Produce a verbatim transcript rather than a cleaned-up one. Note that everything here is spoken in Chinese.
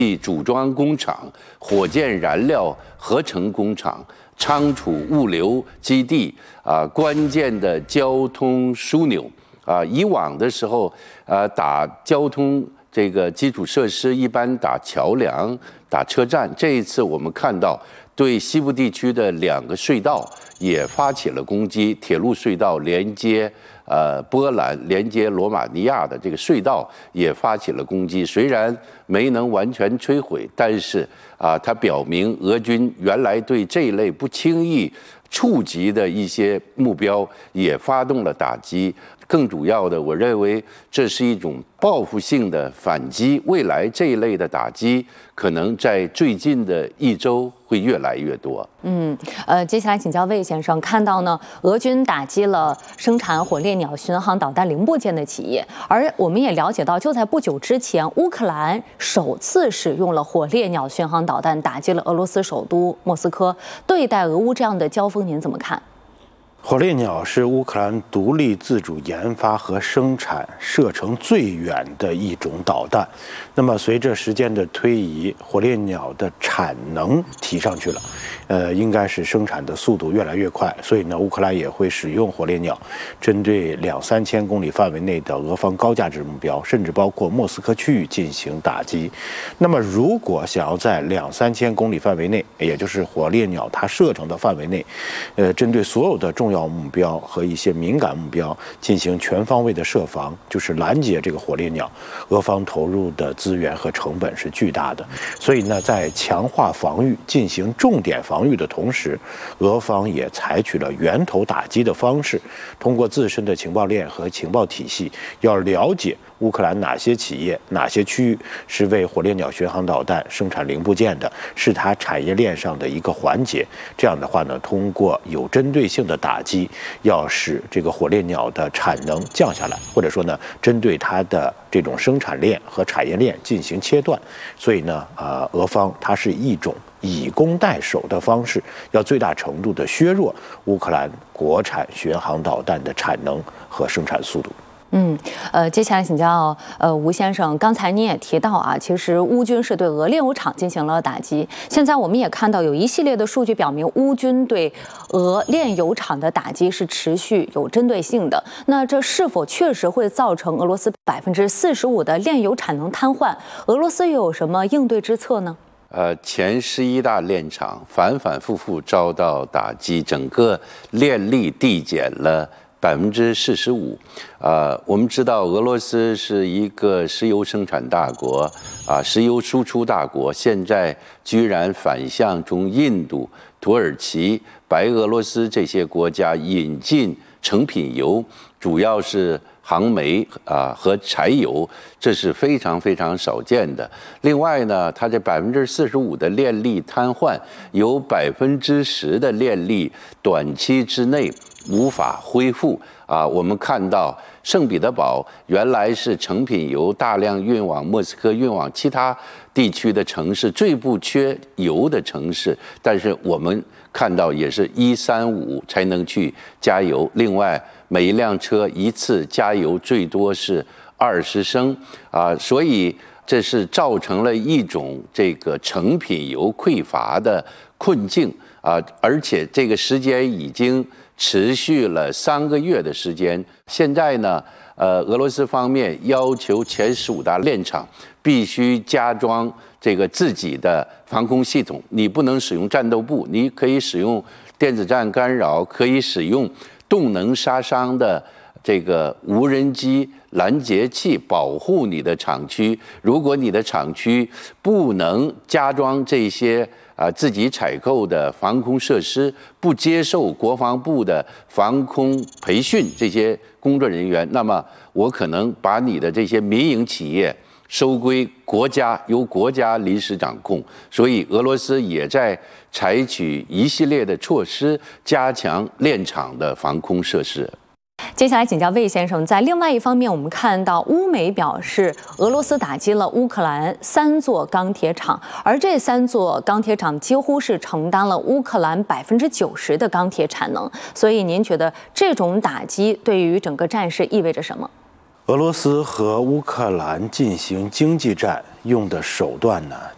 组装工厂、火箭燃料合成工厂、仓储物流基地啊，关键的交通枢纽啊。以往的时候，呃，打交通这个基础设施一般打桥梁、打车站。这一次我们看到，对西部地区的两个隧道也发起了攻击，铁路隧道连接。呃，波兰连接罗马尼亚的这个隧道也发起了攻击，虽然没能完全摧毁，但是啊，它表明俄军原来对这一类不轻易触及的一些目标也发动了打击。更主要的，我认为这是一种报复性的反击。未来这一类的打击，可能在最近的一周会越来越多。 嗯，呃，接下来请教魏先生，看到呢，俄军打击了生产火烈鸟巡航导弹零部件的企业，而我们也了解到，就在不久之前，乌克兰首次使用了火烈鸟巡航导弹打击了俄罗斯首都莫斯科。对待俄乌这样的交锋，您怎么看？ 火烈鸟是乌克兰独立自主研发和生产射程最远的一种导弹。那么随着时间的推移，火烈鸟的产能提上去了，呃，应该是生产的速度越来越快。所以呢，乌克兰也会使用火烈鸟，针对两三千公里范围内的俄方高价值目标，甚至包括莫斯科区域进行打击。那么，如果想要在两三千公里范围内，也就是火烈鸟它射程的范围内，呃，针对所有的重要目标和一些敏感目标进行全方位的设防，就是拦截这个火烈鸟，俄方投入的资源和成本是巨大的。所以呢，在强化防御、进行重点防御的同时，俄方也采取了源头打击的方式，通过自身的情报链和情报体系，要了解乌克兰哪些企业、哪些区域是为火烈鸟巡航导弹生产零部件的，是它产业链上的一个环节。这样的话呢，通过有针对性的打击，要使这个火烈鸟的产能降下来，或者说呢，针对它的这种生产链和产业链进行切断。所以呢，呃，俄方它是一种以攻代守的方式，要最大程度的削弱乌克兰国产巡航导弹的产能和生产速度。 嗯，呃，接下来请教呃吴先生，刚才您也提到啊，其实乌军是对俄炼油厂进行了打击。现在我们也看到有一系列的数据表明，乌军对俄炼油厂的打击是持续有针对性的。那这是否确实会造成俄罗斯百分之四十五的炼油产能瘫痪？俄罗斯又有什么应对之策呢？ 呃，前十一大炼厂反反复复遭到打击，整个炼力递减了百分之四十五，呃，我们知道俄罗斯是一个石油生产大国，啊、呃，石油输出大国，现在居然反向从印度、土耳其、白俄罗斯这些国家引进成品油，主要是航煤啊、呃、和柴油，这是非常非常少见的。另外呢，它这百分之四十五的炼力瘫痪，有百分之十的炼力短期之内无法恢复啊！我们看到圣彼得堡原来是成品油大量运往莫斯科、运往其他地区的城市，最不缺油的城市，但是我们看到也是一三五才能去加油。另外，每一辆车一次加油最多是二十升啊，所以这是造成了一种这个成品油匮乏的困境啊，而且这个时间已经持续了三个月的时间。现在呢，呃，俄罗斯方面要求前十五大炼厂必须加装这个自己的防空系统，你不能使用战斗部，你可以使用电子战干扰，可以使用动能杀伤的这个无人机拦截器保护你的厂区。如果你的厂区不能加装这些啊，自己采购的防空设施，不接受国防部的防空培训这些工作人员，那么我可能把你的这些民营企业收归国家，由国家临时掌控。所以俄罗斯也在采取一系列的措施，加强炼厂的防空设施。 接下来请教魏先生，在另外一方面，我们看到乌媒表示，俄罗斯打击了乌克兰三座钢铁厂，而这三座钢铁厂几乎是承担了乌克兰百分之九十的钢铁产能。所以您觉得这种打击对于整个战事意味着什么？ 俄罗斯和乌克兰进行经济战用的手段呢，